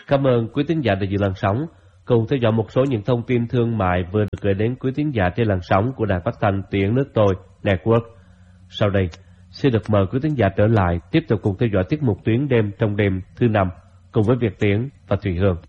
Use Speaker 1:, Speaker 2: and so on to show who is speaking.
Speaker 1: Cảm ơn quý thính giả đã giữ làn sóng. Cùng theo dõi một số những thông tin thương mại vừa được gửi đến quý thính giả trên làn sóng của Đài Phát thanh Tiếng Nước Tôi Network. Sau đây, xin được mời quý thính giả trở lại tiếp tục cùng theo dõi tiết mục Tuyến đêm trong đêm thứ 5 cùng với Việt Tiến và Thùy Hương.